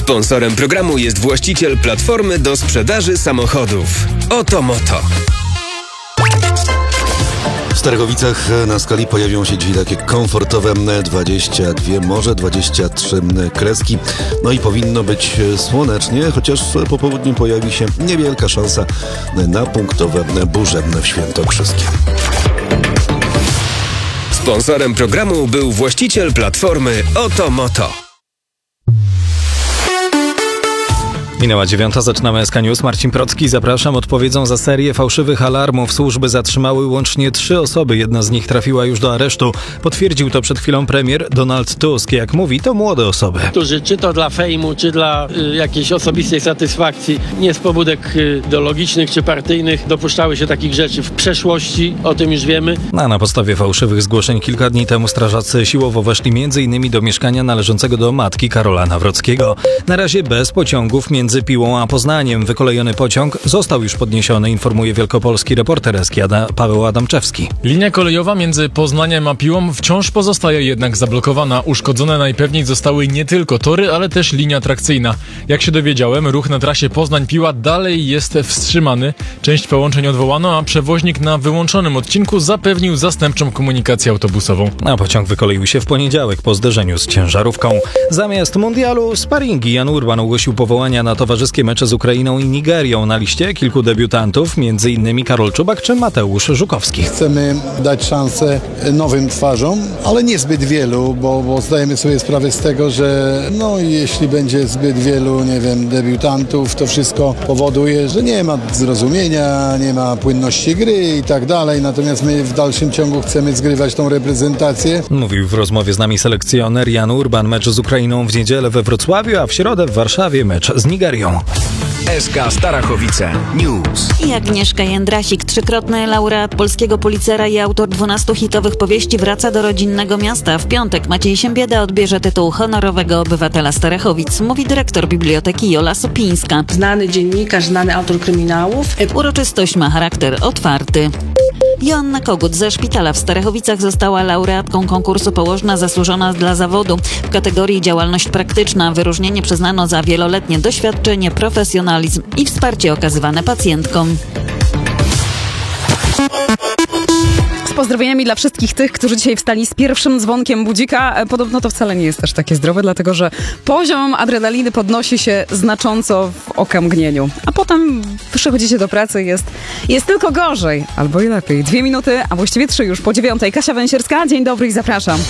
Sponsorem programu jest właściciel platformy do sprzedaży samochodów Otomoto. W Starachowicach na skali pojawią się dzisiaj takie komfortowe 22, może 23 kreski. No i powinno być słonecznie, chociaż po południu pojawi się niewielka szansa na punktowe burze w Świętokrzyskiem. Sponsorem programu był właściciel platformy Otomoto. Minęła 9, zaczynamy SK News. Marcin Procki, zapraszam. Odpowiedzią za serię fałszywych alarmów służby zatrzymały łącznie 3 osoby. Jedna z nich trafiła już do aresztu. Potwierdził to przed chwilą premier Donald Tusk. Jak mówi, to młode osoby. Którzy czy to dla fejmu, czy dla jakiejś osobistej satysfakcji, nie z pobudek ideologicznych czy partyjnych, dopuszczały się takich rzeczy w przeszłości, o tym już wiemy. Na podstawie fałszywych zgłoszeń kilka dni temu strażacy siłowo weszli m.in. do mieszkania należącego do matki Karola Nawrockiego. Na razie bez pociągów między Piłą a Poznaniem. Wykolejony pociąg został już podniesiony, informuje wielkopolski reporter SK Paweł Adamczewski. Linia kolejowa między Poznaniem a Piłą wciąż pozostaje jednak zablokowana. Uszkodzone najpewniej zostały nie tylko tory, ale też linia trakcyjna. Jak się dowiedziałem, ruch na trasie Poznań-Piła dalej jest wstrzymany. Część połączeń odwołano, a przewoźnik na wyłączonym odcinku zapewnił zastępczą komunikację autobusową. A pociąg wykoleił się w poniedziałek po zderzeniu z ciężarówką. Zamiast mundialu sparingi. Jan Urban ogłosił powołania na towarzyskie mecze z Ukrainą i Nigerią. Na liście kilku debiutantów, m.in. Karol Czubak czy Mateusz Żukowski. Chcemy dać szansę nowym twarzom, ale nie zbyt wielu, bo zdajemy sobie sprawę z tego, że jeśli będzie zbyt wielu, debiutantów, to wszystko powoduje, że nie ma zrozumienia, nie ma płynności gry i tak dalej. Natomiast my w dalszym ciągu chcemy zgrywać tą reprezentację. Mówił w rozmowie z nami selekcjoner Jan Urban. Mecz z Ukrainą w niedzielę we Wrocławiu, a w środę w Warszawie mecz z Nigerią. SK Starachowice News. I Agnieszka Jędrasik, 3-krotny laureat polskiego Pulitzera i autor 12 hitowych powieści, wraca do rodzinnego miasta. W piątek Maciej Siembieda odbierze tytuł honorowego obywatela Starachowic, mówi dyrektor biblioteki Jola Sopińska. Znany dziennikarz, znany autor kryminałów. Uroczystość ma charakter otwarty. Joanna Kogut ze szpitala w Starachowicach została laureatką konkursu Położna Zasłużona dla Zawodu. W kategorii działalność praktyczna wyróżnienie przyznano za wieloletnie doświadczenie, profesjonalizm i wsparcie okazywane pacjentkom. Z pozdrowieniami dla wszystkich tych, którzy dzisiaj wstali z pierwszym dzwonkiem budzika. Podobno to wcale nie jest też takie zdrowe, dlatego że poziom adrenaliny podnosi się znacząco w okamgnieniu. A potem przychodzicie do pracy i jest tylko gorzej, albo i lepiej. 2 minuty, a właściwie 3 już po 9. Kasia Węsierska, dzień dobry i zapraszam.